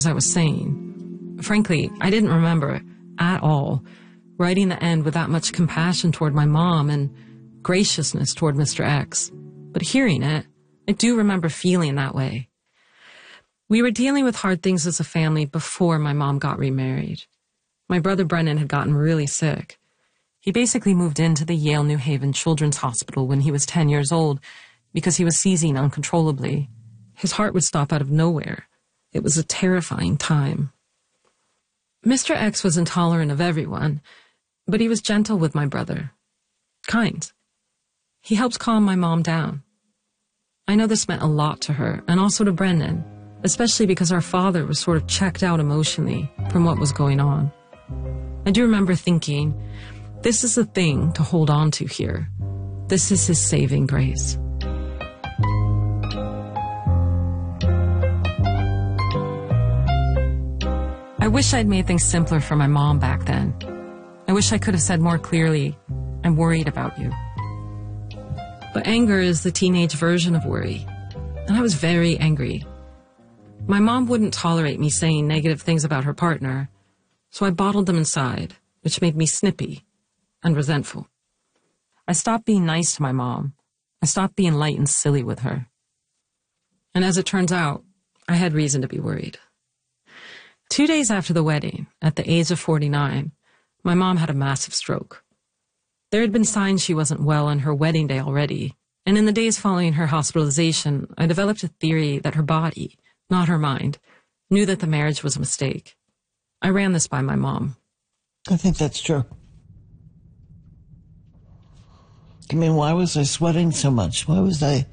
As I was saying, frankly, I didn't remember at all writing the end with that much compassion toward my mom and graciousness toward Mr. X. But hearing it, I do remember feeling that way. We were dealing with hard things as a family before my mom got remarried. My brother Brennan had gotten really sick. He basically moved into the Yale New Haven Children's Hospital when he was 10 years old because he was seizing uncontrollably. His heart would stop out of nowhere. It was a terrifying time. Mr. X was intolerant of everyone, but he was gentle with my brother. Kind. He helped calm my mom down. I know this meant a lot to her, and also to Brendan, especially because our father was sort of checked out emotionally from what was going on. I do remember thinking, this is the thing to hold on to here. This is his saving grace. I wish I'd made things simpler for my mom back then. I wish I could have said more clearly, I'm worried about you. But anger is the teenage version of worry, and I was very angry. My mom wouldn't tolerate me saying negative things about her partner, so I bottled them inside, which made me snippy and resentful. I stopped being nice to my mom. I stopped being light and silly with her. And as it turns out, I had reason to be worried. 2 days after the wedding, at the age of 49, my mom had a massive stroke. There had been signs she wasn't well on her wedding day already, and in the days following her hospitalization, I developed a theory that her body, not her mind, knew that the marriage was a mistake. I ran this by my mom. I think that's true. I mean, why was I sweating so much? Why was I,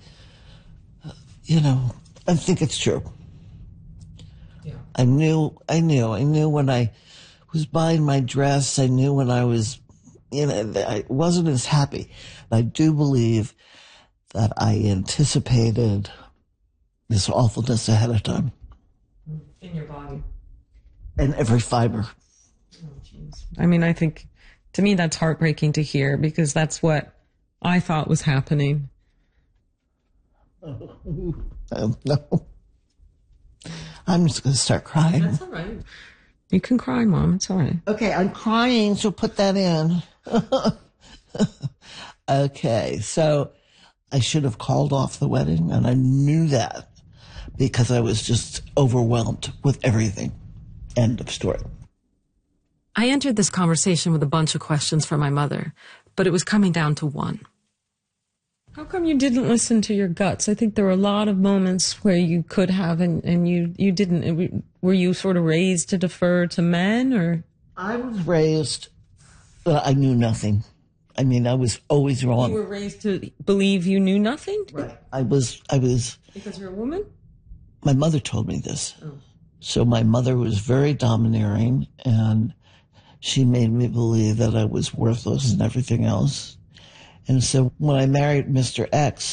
I think it's true. Yeah. I knew when I was buying my dress, I knew when I was, I wasn't as happy. I do believe that I anticipated this awfulness ahead of time. In your body. In every fiber. Oh, geez. I mean, I think, to me, that's heartbreaking to hear because that's what I thought was happening. No. I'm just going to start crying. That's all right. You can cry, Mom. It's all right. Okay, I'm crying, so put that in. Okay, so I should have called off the wedding, and I knew that because I was just overwhelmed with everything. End of story. I entered this conversation with a bunch of questions for my mother, but it was coming down to one. How come you didn't listen to your guts? I think there were a lot of moments where you could have, and you didn't. Were you sort of raised to defer to men, or? I was raised, I knew nothing. I mean, I was always wrong. You were raised to believe you knew nothing? Right. I was. Because you're a woman? My mother told me this. Oh. So my mother was very domineering, and she made me believe that I was worthless and everything else. And so when I married Mr. X,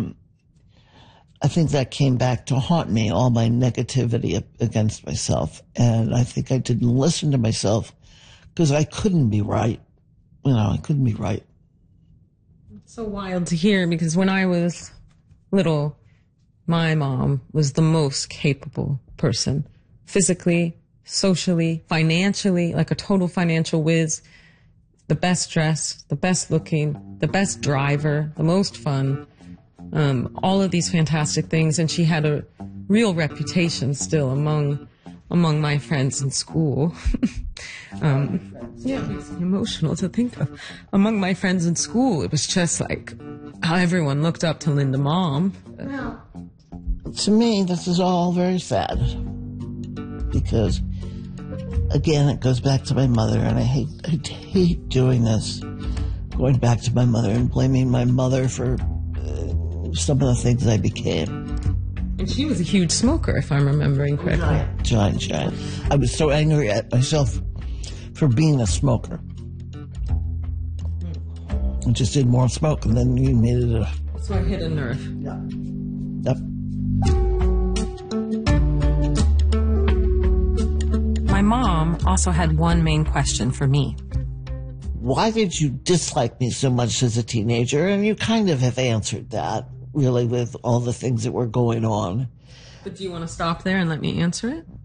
I think that came back to haunt me, all my negativity against myself. And I think I didn't listen to myself because I couldn't be right. I couldn't be right. It's so wild to hear because when I was little, my mom was the most capable person, physically, socially, financially, like a total financial whiz. The best dressed, the best looking, the best driver, the most fun, all of these fantastic things. And she had a real reputation still among my friends in school. Yeah, it's emotional to think of. Among my friends in school, it was just like how everyone looked up to Linda Mom. To me, this is all very sad because, again, it goes back to my mother, and I hate doing this, going back to my mother and blaming my mother for some of the things I became. And she was a huge smoker, if I'm remembering correctly. Giant. I was so angry at myself for being a smoker. I just did more smoke, and then you made it So I hit a nerve. Yep. My mom also had one main question for me. Why did you dislike me so much as a teenager? And you kind of have answered that, really, with all the things that were going on. But do you want to stop there and let me answer it?